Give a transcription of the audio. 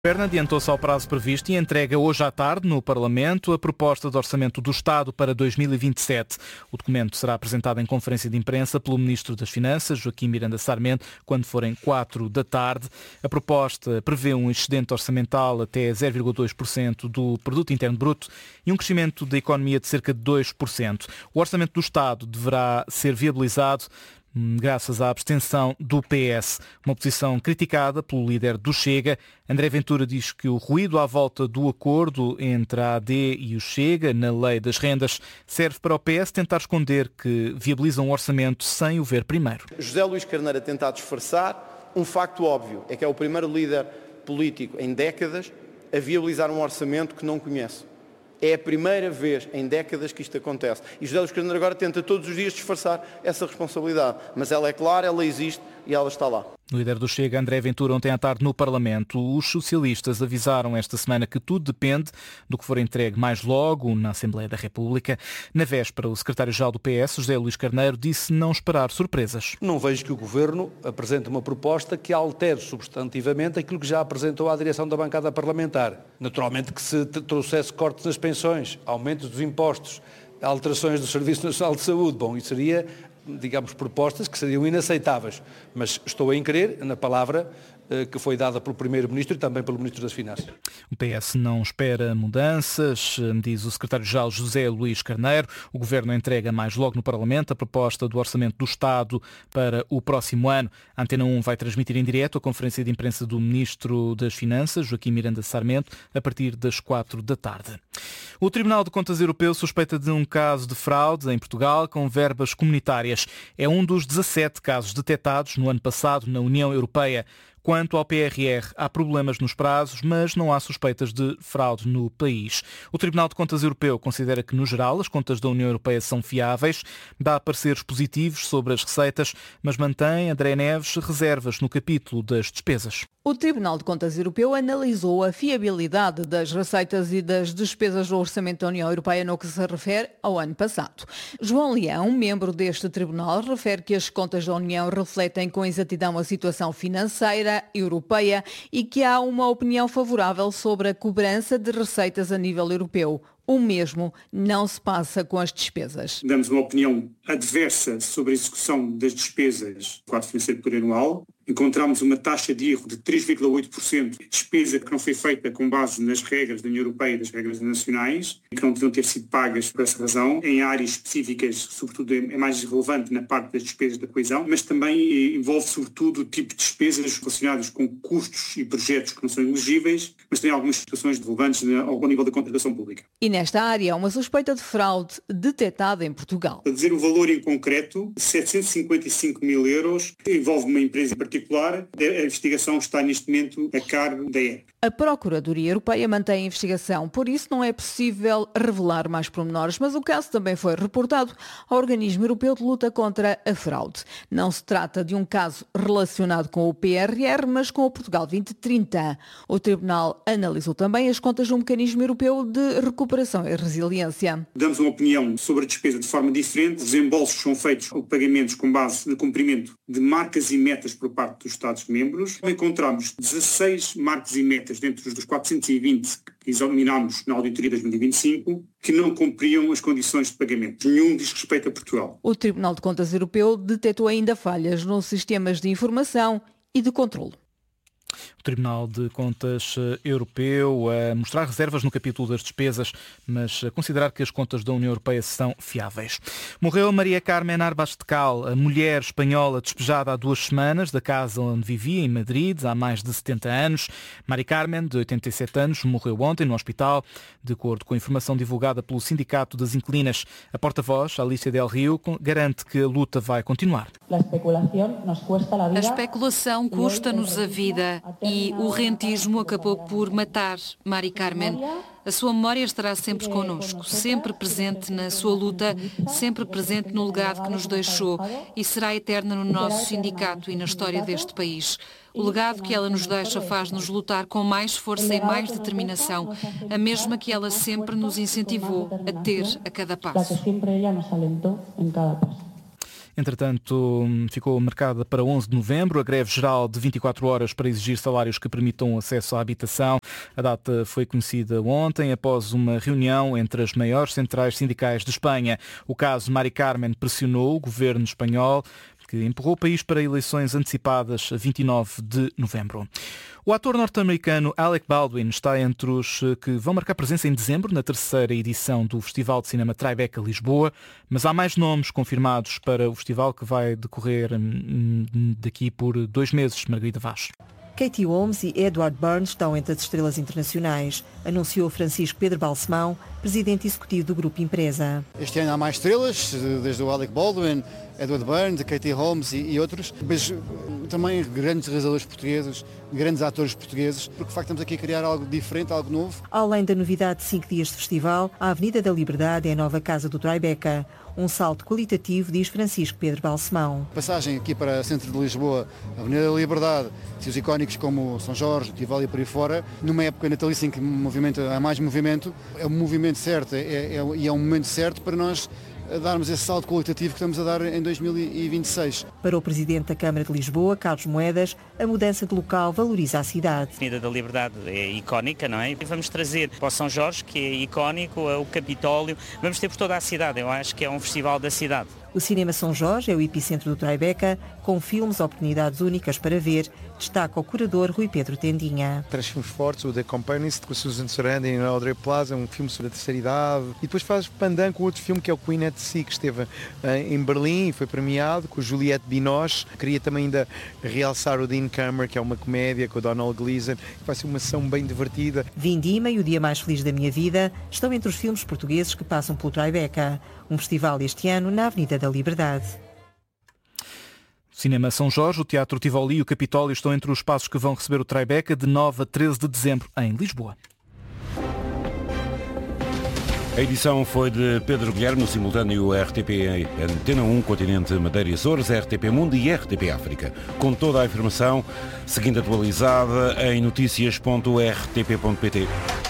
O Governo adiantou-se ao prazo previsto e entrega hoje à tarde no Parlamento a proposta de orçamento do Estado para 2027. O documento será apresentado em conferência de imprensa pelo Ministro das Finanças, Joaquim Miranda Sarmento, quando forem 4 da tarde. A proposta prevê um excedente orçamental até 0,2% do Produto Interno Bruto e um crescimento da economia de cerca de 2%. O orçamento do Estado deverá ser viabilizado graças à abstenção do PS, uma posição criticada pelo líder do Chega. André Ventura diz que o ruído à volta do acordo entre a AD e o Chega na lei das rendas serve para o PS tentar esconder que viabiliza um orçamento sem o ver primeiro. José Luís Carneiro a tentar disfarçar um facto óbvio, é que é o primeiro líder político em décadas a viabilizar um orçamento que não conhece. É a primeira vez em décadas que isto acontece. E José Luís Carneiro agora tenta todos os dias disfarçar essa responsabilidade. Mas ela é clara, ela existe e ela está lá. O líder do Chega, André Ventura, ontem à tarde no Parlamento. Os socialistas avisaram esta semana que tudo depende do que for entregue mais logo na Assembleia da República. Na véspera, o secretário-geral do PS, José Luís Carneiro, disse não esperar surpresas. Não vejo que o Governo apresente uma proposta que altere substantivamente aquilo que já apresentou à direção da bancada parlamentar. Naturalmente que se trouxesse cortes nas pensões, aumentos dos impostos, alterações do Serviço Nacional de Saúde, bom, isso seria, digamos, propostas que seriam inaceitáveis, mas estou a crer na palavra que foi dada pelo Primeiro-Ministro e também pelo Ministro das Finanças. O PS não espera mudanças, diz o secretário-geral José Luís Carneiro. O Governo entrega mais logo no Parlamento a proposta do Orçamento do Estado para o próximo ano. A Antena 1 vai transmitir em direto a conferência de imprensa do Ministro das Finanças, Joaquim Miranda Sarmento, a partir das 4 da tarde. O Tribunal de Contas Europeu suspeita de um caso de fraude em Portugal com verbas comunitárias. É um dos 17 casos detectados no ano passado na União Europeia. Quanto ao PRR, há problemas nos prazos, mas não há suspeitas de fraude no país. O Tribunal de Contas Europeu considera que, no geral, as contas da União Europeia são fiáveis, dá pareceres positivos sobre as receitas, mas mantém, André Neves, reservas no capítulo das despesas. O Tribunal de Contas Europeu analisou a fiabilidade das receitas e das despesas do Orçamento da União Europeia no que se refere ao ano passado. João Leão, membro deste tribunal, refere que as contas da União refletem com exatidão a situação financeira europeia e que há uma opinião favorável sobre a cobrança de receitas a nível europeu. O mesmo não se passa com as despesas. Damos uma opinião adversa sobre a execução das despesas do quadro financeiro plurianual. Encontramos uma taxa de erro de 3,8%, despesa que não foi feita com base nas regras da União Europeia e das regras nacionais, que não deviam ter sido pagas por essa razão. Em áreas específicas, sobretudo, é mais relevante na parte das despesas da coesão, mas também envolve, sobretudo, o tipo de despesas relacionadas com custos e projetos que não são elegíveis, mas tem algumas situações relevantes ao nível da contratação pública. E nesta área há uma suspeita de fraude detectada em Portugal. A dizer o valor em concreto, 755 mil euros, envolve uma empresa em particular. A investigação está neste momento a cargo da ERP. A Procuradoria Europeia mantém a investigação, por isso não é possível revelar mais pormenores, mas o caso também foi reportado ao Organismo Europeu de Luta contra a Fraude. Não se trata de um caso relacionado com o PRR, mas com o Portugal 2030. O Tribunal analisou também as contas do Mecanismo Europeu de Recuperação e Resiliência. Damos uma opinião sobre a despesa de forma diferente. Os desembolsos são feitos ou pagamentos com base no cumprimento de marcas e metas por parte dos Estados-membros. Encontramos 16 marcas e metas dentro dos 420 que examinámos na auditoria de 2025 que não cumpriam as condições de pagamento. Nenhum diz respeito a Portugal. O Tribunal de Contas Europeu detectou ainda falhas nos sistemas de informação e de controlo. O Tribunal de Contas Europeu a mostrar reservas no capítulo das despesas, mas a considerar que as contas da União Europeia são fiáveis. Morreu Maria Carmen Arbas de Cal, a mulher espanhola despejada há 2 semanas da casa onde vivia, em Madrid, há mais de 70 anos. Maria Carmen, de 87 anos, morreu ontem no hospital, de acordo com a informação divulgada pelo Sindicato das Inquilinas. A porta-voz, Alicia Del Rio, garante que a luta vai continuar. A especulação custa-nos a vida e o rentismo acabou por matar Mari Carmen. A sua memória estará sempre connosco, sempre presente na sua luta, sempre presente no legado que nos deixou e será eterna no nosso sindicato e na história deste país. O legado que ela nos deixa faz-nos lutar com mais força e mais determinação, a mesma que ela sempre nos incentivou a ter a cada passo. entretanto, ficou marcada para 11 de novembro, a greve geral de 24 horas para exigir salários que permitam acesso à habitação. A data foi conhecida ontem, após uma reunião entre as maiores centrais sindicais de Espanha. O caso Mari Carmen pressionou o governo espanhol, que empurrou o país para eleições antecipadas a 29 de novembro. O ator norte-americano Alec Baldwin está entre os que vão marcar presença em dezembro na terceira edição do Festival de Cinema Tribeca Lisboa, mas há mais nomes confirmados para o festival, que vai decorrer daqui por 2 meses. Margarida Vaz. Katie Holmes e Edward Burns estão entre as estrelas internacionais, anunciou Francisco Pedro Balsemão, presidente executivo do Grupo Empresa. Este ano há mais estrelas, desde o Alec Baldwin, Edward Burns, Katie Holmes e outros, mas também grandes realizadores portugueses, grandes atores portugueses, porque de facto estamos aqui a criar algo diferente, algo novo. Além da novidade de 5 dias de festival, a Avenida da Liberdade é a nova casa do Tribeca. Um salto qualitativo, diz Francisco Pedro Balsemão. Passagem aqui para o centro de Lisboa, a Avenida da Liberdade, sítios icónicos como São Jorge, Tivoli e por aí fora, numa época natalícia em que há mais movimento, é o movimento certo e é um momento certo para nós darmos esse salto qualitativo que estamos a dar em 2026. Para o Presidente da Câmara de Lisboa, Carlos Moedas, a mudança de local valoriza a cidade. A Avenida da Liberdade é icónica, não é? E vamos trazer para o São Jorge, que é icónico, o Capitólio, vamos ter por toda a cidade. Eu acho que é um festival da cidade. O Cinema São Jorge é o epicentro do Tribeca, com filmes, oportunidades únicas para ver, destaca o curador Rui Pedro Tendinha. 3 filmes fortes, o The Companions, com a Susan Sarandon e o Audrey Plaza, um filme sobre a terceira idade. E depois faz pandan com outro filme que é o Queen at Sea, que esteve em Berlim e foi premiado, com Juliette Binoche. Queria também ainda realçar o Dean Cameron, que é uma comédia com o Donald Gleason, que vai ser uma sessão bem divertida. Vindima e O Dia Mais Feliz da Minha Vida estão entre os filmes portugueses que passam pelo Tribeca, um festival este ano na Avenida da Liberdade. Cinema São Jorge, o Teatro Tivoli e o Capitólio estão entre os espaços que vão receber o Tribeca de 9 a 13 de dezembro em Lisboa. A edição foi de Pedro Guilherme, no simultâneo RTP Antena 1, Continente Madeira e Açores, RTP Mundo e RTP África. Com toda a informação, seguindo atualizada em noticias.rtp.pt.